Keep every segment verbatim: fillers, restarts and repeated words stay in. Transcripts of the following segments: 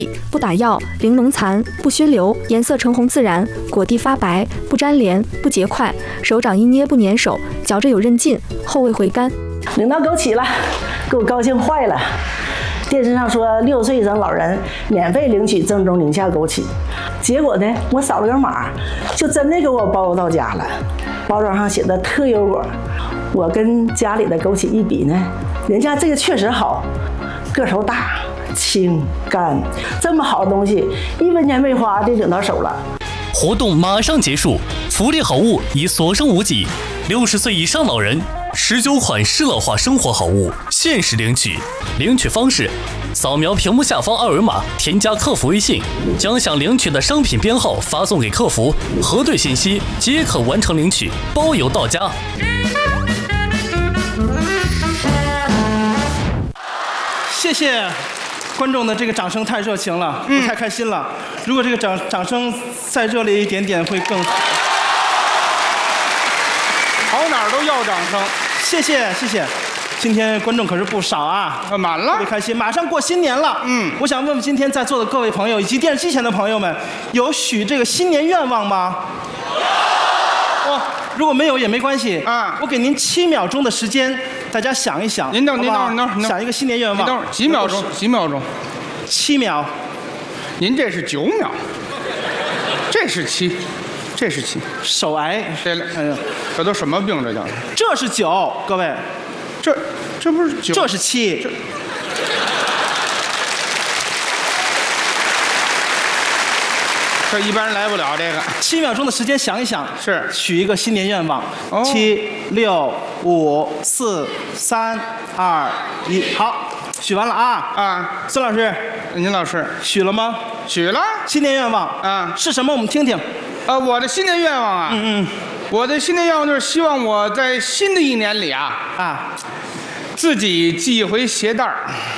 不打药，玲珑残，不熏流，颜色橙红自然，果蒂发白，不粘连，不结块，手掌一捏不粘手，嚼着有韧劲，后味回甘。 领到枸杞了，给我高兴坏了。电视上说六岁以上老人免费领取正宗宁夏枸杞，结果呢，我扫了个码，就真的给我包到家了。包装上写的特优果，我跟家里的枸杞一比呢，人家这个确实好，个头大。清干，这么好的东西，一分钱没花就领到手了。 活动马上结束，福利好物已所剩无几。六十岁以上老人，十九款适老化生活好物限时领取。领取方式：扫描屏幕下方二维码，添加客服微信，将想领取的商品编号发送给客服，核对信息即可完成领取，包邮到家。 谢谢。观众的这个掌声太热情了，我太开心了。如果这个掌掌声再热烈一点点，会更好。 跑哪儿都要掌声， 谢谢谢谢。今天观众可是不少啊， 满了， 特别开心。马上过新年了，嗯，我想问问今天在座的各位朋友以及电视机前的朋友们，有许这个新年愿望吗？有。哦，如果没有也没关系啊，我给您七秒钟的时间。大家想一想， 您等，您等，您等， 想一个新年愿望。 您等几秒钟？几秒钟？ 七秒。 您这是九秒，这是七，这是七。 手癌， 这，哎呀，这都什么病？这叫？ 这是九，各位， 这这不是九？ 这是七。 这一般人来不了这个。 七秒钟的时间想一想， 是许一个新年愿望。哦、七六五四三二一，好，许完了啊啊！孙老师， 您老师许了吗？ 许了。 新年愿望啊是什么？我们听听。 啊，我的新年愿望啊，嗯嗯，我的新年愿望就是希望我在新的一年里啊啊，自己系一回鞋带儿。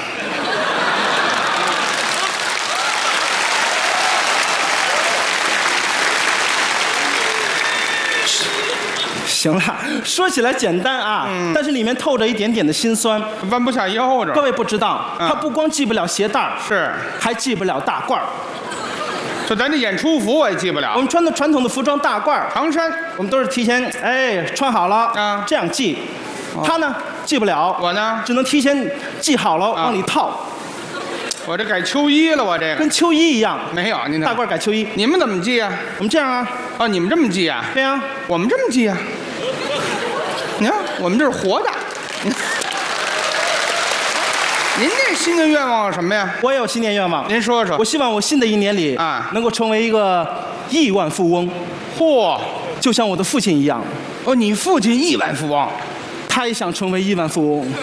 行了，说起来简单啊，嗯、但是里面透着一点点的辛酸， 弯不下腰这。 各位不知道，嗯、他不光系不了鞋带是， 还系不了大褂儿。 就咱这演出服我也系不了。 我们穿的传统的服装大褂儿、 长衫， 我们都是提前哎穿好了啊，这样系。哦、他呢系不了， 我呢只能提前系好了、啊、往里套。 我这改秋衣了，我这个跟秋衣一样。 没有，您大褂改秋衣。 你们怎么系啊？ 我们这样啊。 哦，你们这么系啊？ 对啊， 我们这么系啊。你看，我们这是活的。您这新的愿望是什么呀？ 我也有新年愿望。 您说说。 我希望我新的一年里啊，能够成为一个亿万富翁。 嚯， 就像我的父亲一样。 哦，你父亲亿万富翁， 他也想成为亿万富翁。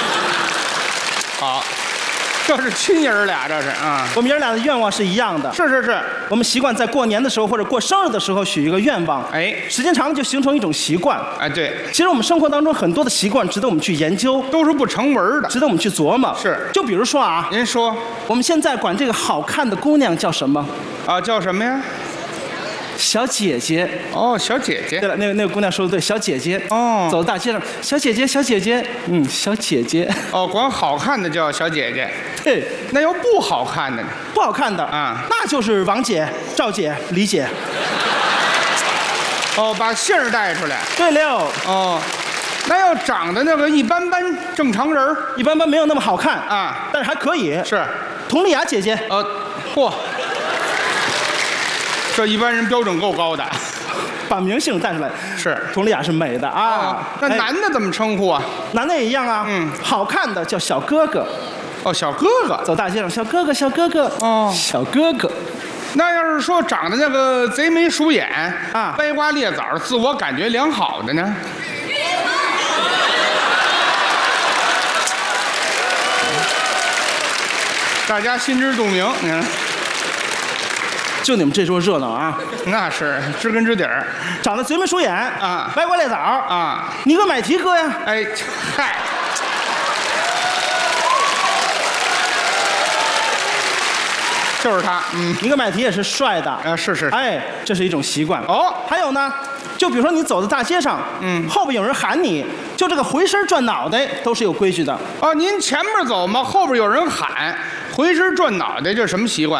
好。这是亲爷儿俩，这是啊。 我们爷儿俩的愿望是一样的。 是是是， 我们习惯在过年的时候或者过生日的时候许一个愿望。哎，时间长了就形成一种习惯。 哎，对。 其实我们生活当中很多的习惯值得我们去研究， 都是不成文的， 值得我们去琢磨。 是。 就比如说啊， 您说， 我们现在管这个好看的姑娘叫什么？ 啊，叫什么呀？ 小姐姐。 哦，小姐姐。 对了，那个那个姑娘说的对，小姐姐。哦。走大街上，小姐姐，小姐姐，嗯，小姐姐。 哦，管好看的叫小姐姐。 对。 那要不好看的呢？ 不好看的啊，那就是王姐、赵姐、李姐。 哦，把姓儿带出来。 对了。 哦，那要长得那个一般般，正常人一般般，没有那么好看啊， 但是还可以。 是。 佟丽娅姐姐。 呃，嚯。这一般人标准够高的， 把明星带出来是。 佟丽娅是美的啊。 哦、那男的怎么称呼啊？ 男的也一样啊。嗯，好看的叫小哥哥。 哦，小哥哥。 走大街上，小哥哥，小哥哥。哦，小哥哥。 那要是说长得那个贼眉鼠眼啊，歪瓜裂枣，自我感觉良好的呢？大家心知肚明，嗯。 就你们这桌热闹啊！ 那是知根知底儿， 长得贼眉鼠眼啊，歪瓜裂枣啊， 你个买提哥呀！ 哎，嗨，就是他，嗯， 你个买提也是帅的啊，是是， 哎，这是一种习惯哦。还有呢，就比如说你走在大街上，嗯，后边有人喊你，就这个回身转脑袋都是有规矩的。 哦，您前面走嘛，后边有人喊， 回身转脑袋，这是什么习惯？